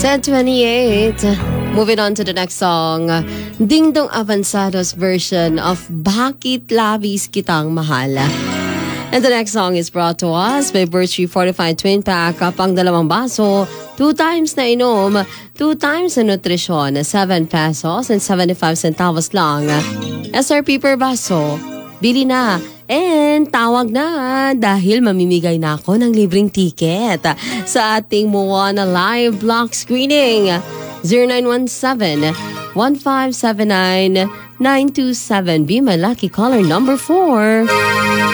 10:28. Moving on to the next song. Ding Dong Avanzado's version of Bakit Labis Kitang Mahal. And the next song is brought to us by Birch Tree Fortified Twin Pack. Pang dalawang baso, 2 times na inom, 2 times na nutrisyon, 7 pesos and 75 centavos lang. SRP per baso. Bili na. And tawag na dahil mamimigay na ako ng libreng ticket sa ating Moana Live Block Screening. 0917-1579-927. Be my lucky caller number 4.